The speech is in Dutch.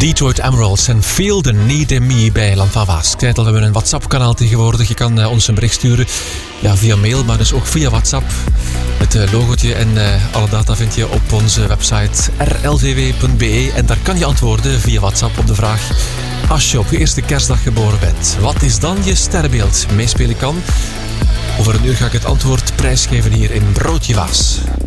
Detroit Emeralds en Feel the Need in Me bij Land van Waas. Ik zei het al, we hebben een WhatsApp-kanaal tegenwoordig. Je kan ons een bericht sturen via mail, maar dus ook via WhatsApp. Het logotje en alle data vind je op onze website rldw.be. En daar kan je antwoorden via WhatsApp op de vraag: als je op je eerste kerstdag geboren bent, wat is dan je sterrenbeeld? Meespelen kan. Over een uur ga ik het antwoord prijsgeven hier in Broodje Waas.